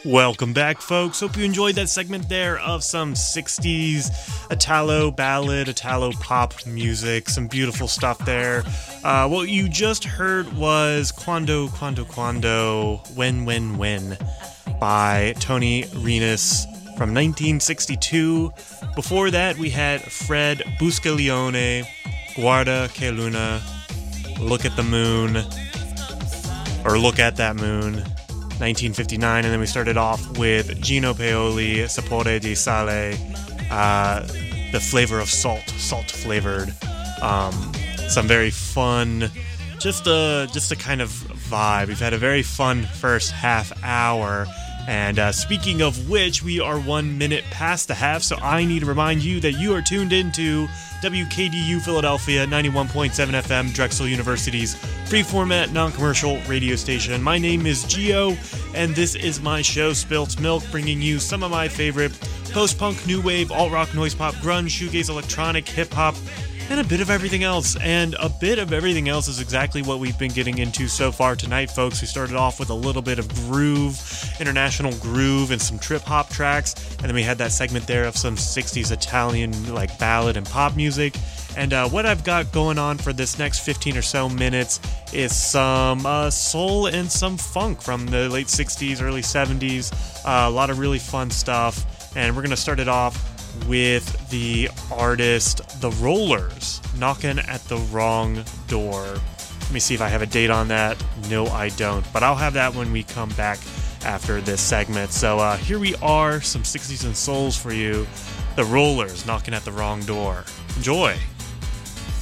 Welcome back, folks. Hope you enjoyed that segment there of some 60s Italo ballad, Italo pop music. Some beautiful stuff there. What you just heard was Quando, When by Tony Renis from 1962. Before that, we had Fred Buscaglione, Guarda che Luna, Look at the Moon, or Look at That Moon, 1959, and then we started off with Gino Paoli, Sapore di Sale, the flavor of salt flavored. Some very fun, just a kind of vibe. We've had a very fun first half hour, and speaking of which, we are 1 minute past the half, so I need to remind you that you are tuned into WKDU Philadelphia, 91.7 FM, Drexel University's free-format, non-commercial radio station. My name is Gio, and this is my show, Spilt Milk, bringing you some of my favorite post-punk, new wave, alt-rock, noise pop, grunge, shoegaze, electronic, hip-hop, and a bit of everything else. And a bit of everything else is exactly what we've been getting into so far tonight, folks. We started off with a little bit of groove, international groove, and some trip-hop tracks, and then we had that segment there of some 60s Italian, like, ballad and pop music. And what I've got going on for this next 15 or so minutes is some soul and some funk from the late 60s, early 70s. A lot of really fun stuff. And we're going to start it off with the artist The Rollers, Knocking at the Wrong Door. Let me see if I have a date on that. No, I don't. But I'll have that when we come back after this segment. So here we are, some 60s and souls for you. The Rollers, Knocking at the Wrong Door. Enjoy.